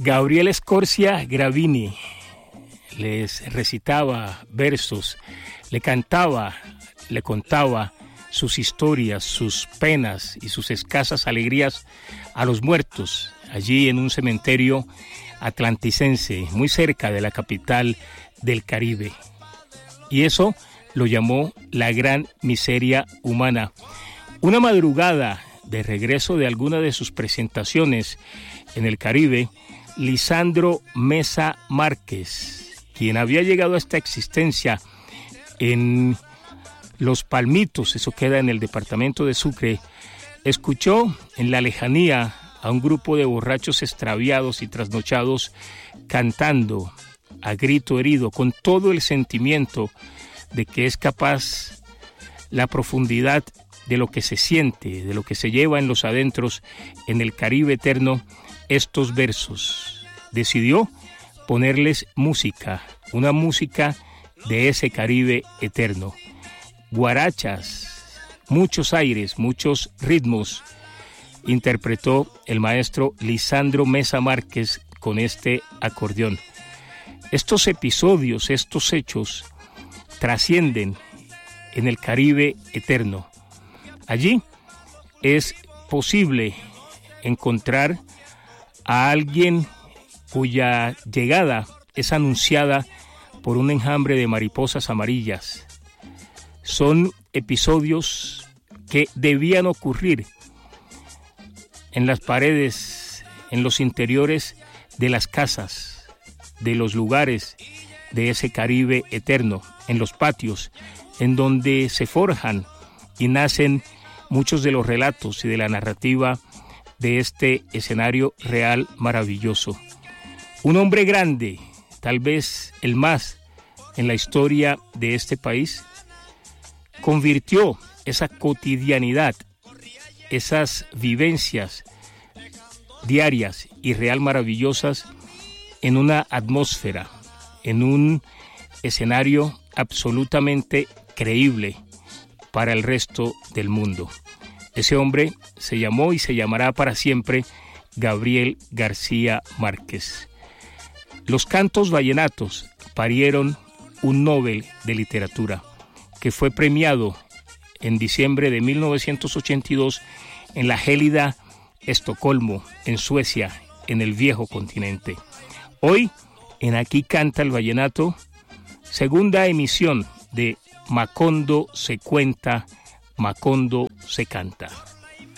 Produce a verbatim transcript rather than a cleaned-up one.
Gabriel Scorcia Gravini les recitaba versos, le cantaba, le contaba sus historias, sus penas y sus escasas alegrías a los muertos, allí en un cementerio atlanticense, muy cerca de la capital del Caribe. Y eso lo llamó la gran miseria humana. Una madrugada de regreso de alguna de sus presentaciones en el Caribe, Lisandro Mesa Márquez, quien había llegado a esta existencia en Los Palmitos, eso queda en el departamento de Sucre, escuchó en la lejanía a un grupo de borrachos extraviados y trasnochados cantando a grito herido, con todo el sentimiento de que es capaz la profundidad de lo que se siente, de lo que se lleva en los adentros en el Caribe eterno, estos versos. Decidió ponerles música, una música de ese Caribe eterno. Guarachas, muchos aires, muchos ritmos, interpretó el maestro Lisandro Mesa Márquez con este acordeón. Estos episodios, estos hechos, trascienden en el Caribe eterno. Allí es posible encontrar a alguien cuya llegada es anunciada por un enjambre de mariposas amarillas. Son episodios que debían ocurrir en las paredes, en los interiores de las casas, de los lugares de ese Caribe eterno, en los patios, en donde se forjan y nacen muchos de los relatos y de la narrativa de este escenario real maravilloso. Un hombre grande, tal vez el más en la historia de este país, convirtió esa cotidianidad, esas vivencias diarias y real maravillosas en una atmósfera, en un escenario absolutamente creíble para el resto del mundo. Ese hombre se llamó y se llamará para siempre Gabriel García Márquez. Los cantos vallenatos parieron un Nobel de Literatura que fue premiado en diciembre de mil novecientos ochenta y dos en la gélida Estocolmo, en Suecia, en el viejo continente. Hoy, en Aquí Canta el Vallenato, segunda emisión de Macondo se cuenta, Macondo se canta.